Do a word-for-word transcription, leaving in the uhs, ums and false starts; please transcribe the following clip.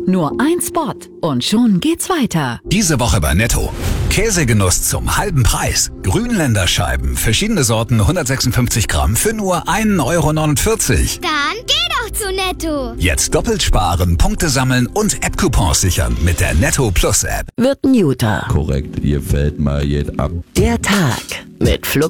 Nur ein Spot und schon geht's weiter. Diese Woche bei Netto. Käsegenuss zum halben Preis. Grünländer Scheiben, verschiedene Sorten, hundertsechsundfünfzig Gramm für nur ein Euro neunundvierzig. Dann geh doch zu Netto. Jetzt doppelt sparen, Punkte sammeln und App-Coupons sichern mit der Netto Plus App. Wird ein Juter. Korrekt, ihr fällt mal jetzt ab. Der Tag mit Flo